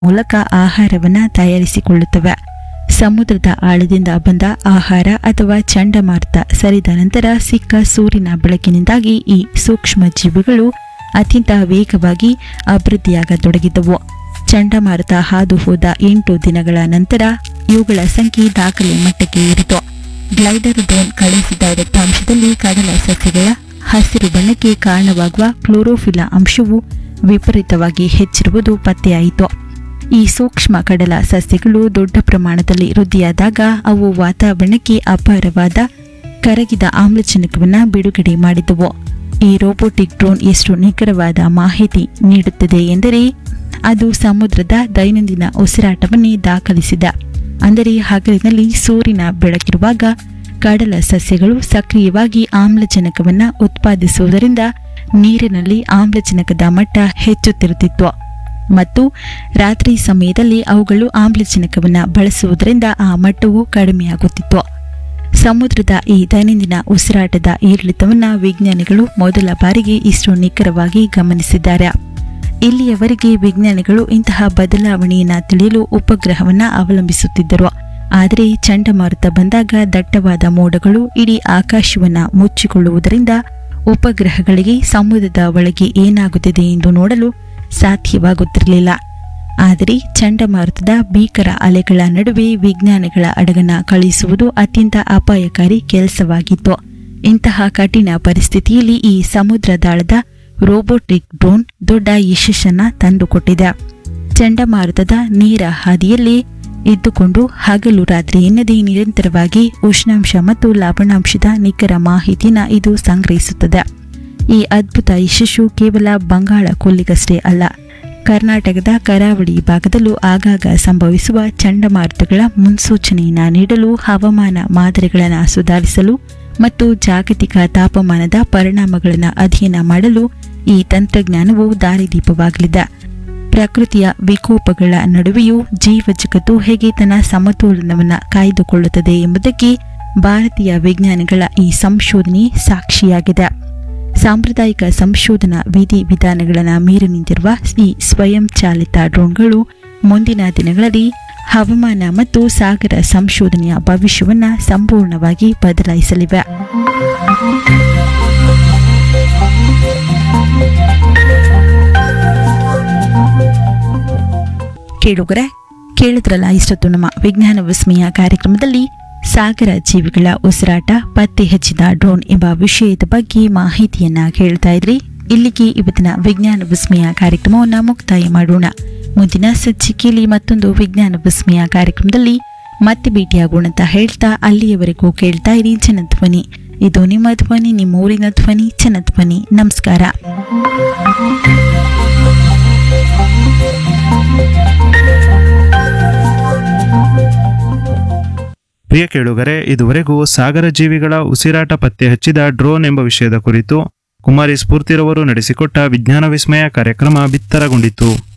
ಮೂಲಕ ಆಹಾರವನ್ನ ತಯಾರಿಸಿಕೊಳ್ಳುತ್ತವೆ. ಸಮುದ್ರದ ಆಳದಿಂದ ಬಂದ ಆಹಾರ ಅಥವಾ ಚಂಡಮಾರುತ ಸರಿದ ನಂತರ ಸಿಕ್ಕ ಸೂರ್ಯನ ಬೆಳಕಿನಿಂದಾಗಿ ಈ ಸೂಕ್ಷ್ಮ ಜೀವಿಗಳು ಅತ್ಯಂತ ವೇಗವಾಗಿ ಅಭಿವೃದ್ಧಿಯಾಗತೊಡಗಿದ್ದವು. ಚಂಡಮಾರುತ ಹಾದು ಹೋದ 8 ದಿನಗಳ ನಂತರ ಇವುಗಳ ಸಂಖ್ಯೆ ದಾಖಲೆ ಮಟ್ಟಕ್ಕೆ ಏರಿತು. ಗ್ಲೈಡರ್ ಡ್ರೋನ್ ಕಳುಹಿಸಿದ ದತ್ತಾಂಶದಲ್ಲಿ ಕಡಲ ಸಸ್ಯಗಳ ಹಸಿರು ಬಣ್ಣಕ್ಕೆ ಕಾರಣವಾಗುವ ಕ್ಲೋರೋಫಿಲ್ ಅಂಶವು ವಿಪರೀತವಾಗಿ ಹೆಚ್ಚಿರುವುದು ಪತ್ತೆಯಾಯಿತು. ಈ ಸೂಕ್ಷ್ಮ ಕಡಲ ಸಸ್ಯಗಳು ದೊಡ್ಡ ಪ್ರಮಾಣದಲ್ಲಿ ವೃದ್ಧಿಯಾದಾಗ ಅವು ವಾತಾವರಣಕ್ಕೆ ಅಪಾರವಾದ ಕರಗಿದ ಆಮ್ಲಜನಕವನ್ನು ಬಿಡುಗಡೆ ಮಾಡಿದವು. ಈ ರೋಬೋಟಿಕ್ ಡ್ರೋನ್ ಎಷ್ಟು ನಿಖರವಾದ ಮಾಹಿತಿ ನೀಡುತ್ತದೆ ಎಂದರೆ ಅದು ಸಮುದ್ರದ ದೈನಂದಿನ ಉಸಿರಾಟವನ್ನೇ ದಾಖಲಿಸಿದೆ. ಅಂದರೆ ಹಗಲಿನಲ್ಲಿ ಸೂರ್ಯನ ಬೆಳಕಿರುವಾಗ ಕಡಲ ಸಸ್ಯಗಳು ಸಕ್ರಿಯವಾಗಿ ಆಮ್ಲಜನಕವನ್ನು ಉತ್ಪಾದಿಸುವುದರಿಂದ ನೀರಿನಲ್ಲಿ ಆಮ್ಲಜನಕದ ಮಟ್ಟ ಹೆಚ್ಚುತ್ತಿರುತ್ತಿತ್ತು ಮತ್ತು ರಾತ್ರಿ ಸಮಯದಲ್ಲಿ ಅವುಗಳು ಆಮ್ಲಜನಕವನ್ನು ಬಳಸುವುದರಿಂದ ಆ ಮಟ್ಟವು ಕಡಿಮೆಯಾಗುತ್ತಿತ್ತು. ಸಮುದ್ರದ ಈ ದೈನಂದಿನ ಉಸಿರಾಟದ ಏರಿಳಿತವನ್ನು ವಿಜ್ಞಾನಿಗಳು ಮೊದಲ ಬಾರಿಗೆ ಇಷ್ಟು ನಿಖರವಾಗಿ ಗಮನಿಸಿದ್ದಾರೆ. ಇಲ್ಲಿಯವರೆಗೆ ವಿಜ್ಞಾನಿಗಳು ಇಂತಹ ಬದಲಾವಣೆಯನ್ನು ತಿಳಿಯಲು ಉಪಗ್ರಹವನ್ನು ಅವಲಂಬಿಸುತ್ತಿದ್ದರು. ಆದರೆ ಚಂಡಮಾರುತ ಬಂದಾಗ ದಟ್ಟವಾದ ಮೋಡಗಳು ಇಡೀ ಆಕಾಶವನ್ನು ಮುಚ್ಚಿಕೊಳ್ಳುವುದರಿಂದ ಉಪಗ್ರಹಗಳಿಗೆ ಸಮುದ್ರದ ಒಳಗೆ ಏನಾಗುತ್ತಿದೆ ಎಂದು ನೋಡಲು ಸಾಧ್ಯವಾಗುತ್ತಿರಲಿಲ್ಲ. ಆದರೆ ಚಂಡಮಾರುತದ ಭೀಕರ ಅಲೆಗಳ ನಡುವೆ ವಿಜ್ಞಾನಿಗಳ ಹಡಗನ್ನು ಕಳುಹಿಸುವುದು ಅತ್ಯಂತ ಅಪಾಯಕಾರಿ ಕೆಲಸವಾಗಿತ್ತು. ಇಂತಹ ಕಠಿಣ ಪರಿಸ್ಥಿತಿಯಲ್ಲಿ ಈ ಸಮುದ್ರದಾಳದ ರೋಬೋಟಿಕ್ ಡ್ರೋನ್ ದೊಡ್ಡ ಯಶಸ್ಸನ್ನು ತಂದುಕೊಟ್ಟಿದೆ. ಚಂಡಮಾರುತದ ನೇರ ಹಾದಿಯಲ್ಲಿ ಇದ್ದುಕೊಂಡು ಹಗಲು ರಾತ್ರಿ ಎನ್ನದೇ ನಿರಂತರವಾಗಿ ಉಷ್ಣಾಂಶ ಮತ್ತು ಲವಣಾಂಶದ ನಿಖರ ಮಾಹಿತಿಯನ್ನು ಇದು ಸಂಗ್ರಹಿಸುತ್ತದೆ. ಈ ಅದ್ಭುತ ಯಶಸ್ಸು ಕೇವಲ ಬಂಗಾಳ ಕೊಲ್ಲಿಗಷ್ಟೇ ಅಲ್ಲ, ಕರ್ನಾಟಕದ ಕರಾವಳಿ ಭಾಗದಲ್ಲೂ ಆಗಾಗ ಸಂಭವಿಸುವ ಚಂಡಮಾರುತಗಳ ಮುನ್ಸೂಚನೆಯನ್ನು ನೀಡಲು, ಹವಾಮಾನ ಮಾದರಿಗಳನ್ನು ಸುಧಾರಿಸಲು ಮತ್ತು ಜಾಗತಿಕ ತಾಪಮಾನದ ಪರಿಣಾಮಗಳನ್ನು ಅಧ್ಯಯನ ಮಾಡಲು ಈ ತಂತ್ರಜ್ಞಾನವು ದಾರಿದೀಪವಾಗಲಿದೆ. ಪ್ರಕೃತಿಯ ವಿಕೋಪಗಳ ನಡುವೆಯೂ ಜೀವ ಜಗತ್ತು ಹೇಗೆ ತನ್ನ ಸಮತೋಲನವನ್ನು ಕಾಯ್ದುಕೊಳ್ಳುತ್ತದೆ ಎಂಬುದಕ್ಕೆ ಭಾರತೀಯ ವಿಜ್ಞಾನಿಗಳ ಈ ಸಂಶೋಧನೆ ಸಾಕ್ಷಿಯಾಗಿದೆ. ಸಾಂಪ್ರದಾಯಿಕ ಸಂಶೋಧನಾ ವಿಧಿವಿಧಾನಗಳನ್ನು ಮೀರಿ ನಿಂತಿರುವ ಈ ಸ್ವಯಂ ಚಾಲಿತ ಡ್ರೋನ್ಗಳು ಮುಂದಿನ ದಿನಗಳಲ್ಲಿ ಹವಾಮಾನ ಮತ್ತು ಸಾಗರ ಸಂಶೋಧನೆಯ ಭವಿಷ್ಯವನ್ನು ಸಂಪೂರ್ಣವಾಗಿ ಬದಲಾಯಿಸಲಿವೆ. ಕೇಳಿದ್ರಲ್ಲ, ಇಷ್ಟೊತ್ತು ನಮ್ಮ ವಿಜ್ಞಾನ ವಿಸ್ಮಯ ಕಾರ್ಯಕ್ರಮದಲ್ಲಿ ಸಾಗರ ಜೀವಿಗಳ ಉಸಿರಾಟ ಪತ್ತೆ ಹಚ್ಚಿದ ಡ್ರೋನ್ ಎಂಬ ವಿಷಯದ ಬಗ್ಗೆ ಮಾಹಿತಿಯನ್ನ ಕೇಳ್ತಾ ಇದ್ರಿ. ಇಲ್ಲಿಗೆ ಇವತ್ತಿನ ವಿಜ್ಞಾನ ವಿಸ್ಮಯ ಕಾರ್ಯಕ್ರಮವನ್ನು ಮುಕ್ತಾಯ ಮಾಡೋಣ. ಮುಂದಿನ ಸಂಚಿಕೆಯಲ್ಲಿ ಮತ್ತೊಂದು ವಿಜ್ಞಾನ ವಿಸ್ಮಯ ಕಾರ್ಯಕ್ರಮದಲ್ಲಿ ಮತ್ತೆ ಭೇಟಿಯಾಗೋಣ ಅಂತ ಹೇಳ್ತಾ ಅಲ್ಲಿಯವರೆಗೂ ಕೇಳ್ತಾ ಇರಿ ಜನಧ್ವನಿ. ಇದು ನಿಮ್ಮ ಧ್ವನಿ, ನಿಮ್ಮ ಊರಿನ ಧ್ವನಿ, ಜನಧ್ವನಿ. ನಮಸ್ಕಾರ. ಪ್ರಿಯ ಕೇಳುಗರೆ, ಇದುವರೆಗೂ ಸಾಗರ ಜೀವಿಗಳ ಉಸಿರಾಟ ಪತ್ತೆ ಹಚ್ಚಿದ ಡ್ರೋನ್ ಎಂಬ ವಿಷಯದ ಕುರಿತು ಕುಮಾರಿ ಸ್ಫೂರ್ತಿರವರು ನಡೆಸಿಕೊಟ್ಟ ವಿಜ್ಞಾನ ವಿಸ್ಮಯ ಕಾರ್ಯಕ್ರಮ ಬಿತ್ತರಗೊಂಡಿತು.